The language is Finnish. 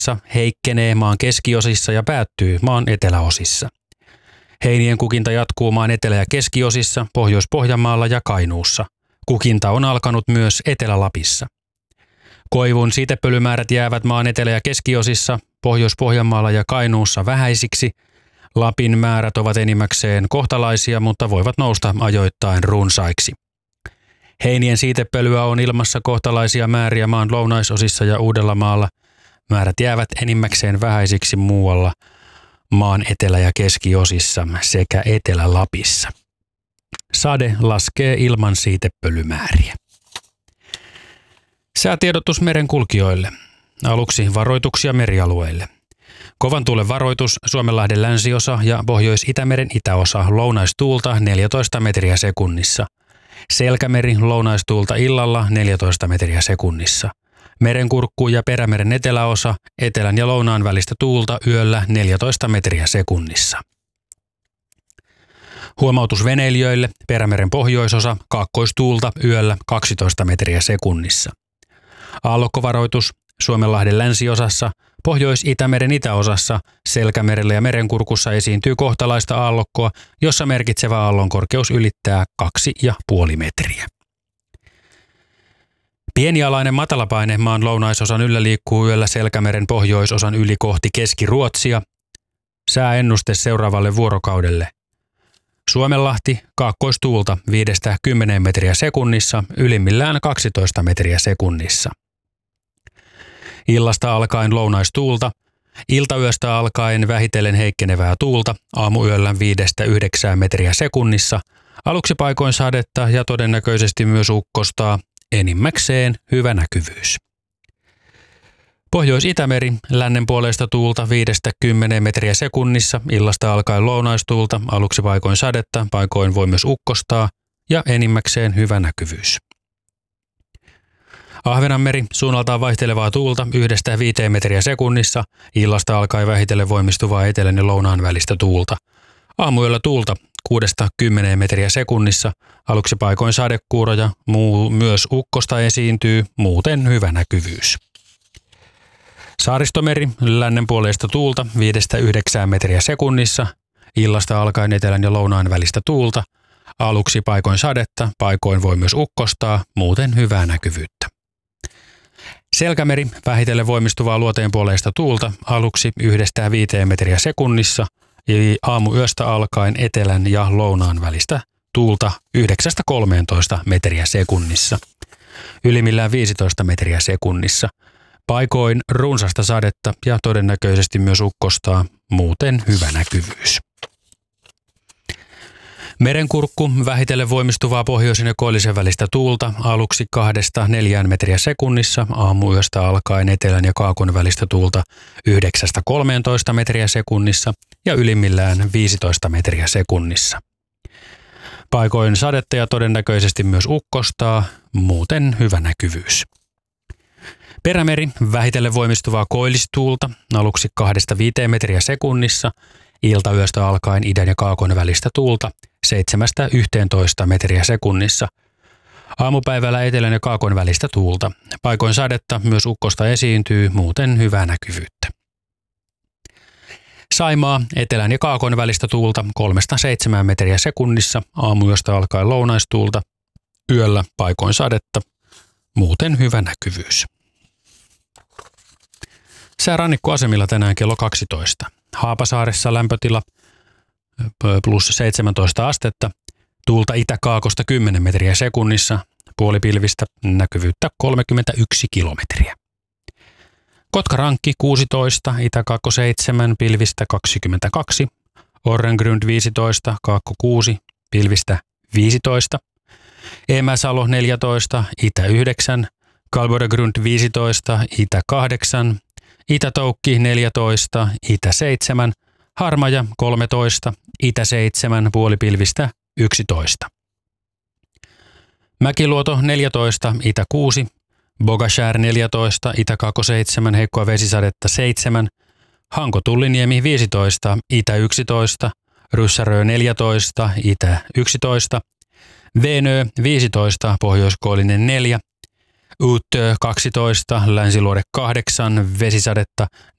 heikkenee maan keskiosissa ja päättyy maan eteläosissa. Heinien kukinta jatkuu maan etelä- ja keskiosissa, Pohjois-Pohjanmaalla ja Kainuussa. Kukinta on alkanut myös Etelä-Lapissa. Koivun siitepölymäärät jäävät maan etelä- ja keskiosissa, Pohjois-Pohjanmaalla ja Kainuussa vähäisiksi. Lapin määrät ovat enimmäkseen kohtalaisia, mutta voivat nousta ajoittain runsaiksi. Heinien siitepölyä on ilmassa kohtalaisia määriä maan lounaisosissa ja Uudellamaalla. Määrät jäävät enimmäkseen vähäisiksi muualla maan etelä- ja keskiosissa sekä Etelä-Lapissa. Sade laskee ilman siitepölymääriä. Säätiedotus merenkulkijoille. Aluksi varoituksia merialueille. Kovan tuulen varoitus Suomenlahden länsiosa ja Pohjois-Itämeren itäosa, lounaistuulta 14 metriä sekunnissa. Selkämeri lounaistuulta illalla 14 metriä sekunnissa. Merenkurkku ja Perämeren eteläosa, etelän ja lounaan välistä tuulta yöllä 14 metriä sekunnissa. Huomautus veneilijöille, Perämeren pohjoisosa, kaakkoistuulta yöllä 12 metriä sekunnissa. Aallokkovaroitus Suomenlahden länsiosassa, Pohjois-Itämeren itäosassa, Selkämerellä ja Merenkurkussa esiintyy kohtalaista aallokkoa, jossa merkitsevä aallonkorkeus ylittää 2,5 metriä. Pienialainen matalapaine maan lounaisosan yllä liikkuu yöllä Selkämeren pohjoisosan yli kohti Keski-Ruotsia. Sääennuste seuraavalle vuorokaudelle. Suomenlahti kaakkoistuulta 5-10 metriä sekunnissa, ylimmillään 12 metriä sekunnissa. Illasta alkaen lounaistuulta, iltayöstä alkaen vähitellen heikkenevää tuulta, aamuyöllä 5-9 metriä sekunnissa, aluksi paikoin sadetta ja todennäköisesti myös ukkostaa, enimmäkseen hyvä näkyvyys. Pohjois-Itämeri, lännen puoleista tuulta 5-10 metriä sekunnissa, illasta alkaen lounaistuulta, aluksi paikoin sadetta, paikoin voi myös ukkostaa ja enimmäkseen hyvä näkyvyys. Ahvenanmeri, suunnaltaan vaihtelevaa tuulta 1-5 metriä sekunnissa, illasta alkaen vähitellen voimistuvaa etelän ja lounaan välistä tuulta. Aamuyöllä tuulta 6-10 metriä sekunnissa, aluksi paikoin sadekuuroja, myös ukkosta esiintyy, muuten hyvä näkyvyys. Saaristomeri, lännen puoleista tuulta 5-9 metriä sekunnissa, illasta alkaen etelän ja lounaan välistä tuulta, aluksi paikoin sadetta, paikoin voi myös ukkostaa, muuten hyvää näkyvyyttä. Selkämeri, vähitellen voimistuvaa luoteenpuoleista tuulta, aluksi 1-5 metriä sekunnissa, aamuyöstä alkaen etelän ja lounaan välistä tuulta 9-13 metriä sekunnissa, ylimmillään 15 metriä sekunnissa. Paikoin runsasta sadetta ja todennäköisesti myös ukkostaa, muuten hyvä näkyvyys. Merenkurkku, vähitellen voimistuvaa pohjoisen ja koillisen välistä tuulta, aluksi 2-4 metriä sekunnissa, aamuyöstä alkaen etelän ja kaakon välistä tuulta 9-13 metriä sekunnissa ja ylimmillään 15 metriä sekunnissa. Paikoin sadetta ja todennäköisesti myös ukkostaa, muuten hyvä näkyvyys. Perämeri, vähitellen voimistuvaa koillistuulta, aluksi 2-5 metriä sekunnissa, iltayöstä alkaen idän ja kaakon välistä tuulta 7-11 metriä sekunnissa. Aamupäivällä etelän ja kaakon välistä tuulta. Paikoin sadetta, myös ukkosta esiintyy, muuten hyvää näkyvyyttä. Saimaa, etelän ja kaakon välistä tuulta 3-7 metriä sekunnissa, aamuyöstä alkaen lounaistuulta, yöllä paikoin sadetta, muuten hyvä näkyvyys. Sää rannikkoasemilla tänään kello 12. Haapasaaressa lämpötila plus 17 astetta, tuulta itä-kaakosta 10 metriä sekunnissa, puolipilvistä, näkyvyyttä 31 kilometriä. Kotkarankki 16, itä-kaakko 7, pilvistä 22, Orrengrund 15, kaakko 6, pilvistä 15, Emäsalo 14, itä 9, Kalbodagrund 15, itä 8, Itä-Toukki 14, itä 7, Harmaja 13, itä 7, puolipilvistä 11. Mäkiluoto 14, itä 6, Bogashär 14, itä-kaakko 7, heikkoa vesisadetta 7, Hanko-Tulliniemi 15, itä 11, Ryssärö 14, itä 11, Venö 15, pohjoiskoillinen 4, Uttö 12, Länsiluode 8, vesisadetta